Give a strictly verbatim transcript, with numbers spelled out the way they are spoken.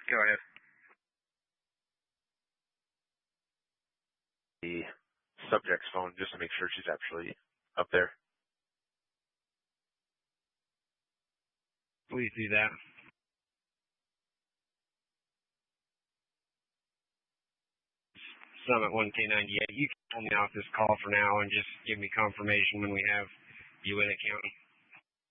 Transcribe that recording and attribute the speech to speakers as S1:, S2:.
S1: Go ahead.
S2: The subject's phone just to make sure she's actually up there.
S1: Please do that. Summit one K ninety-eight. You can pull me off this call for now and just give me confirmation when we have you in the county.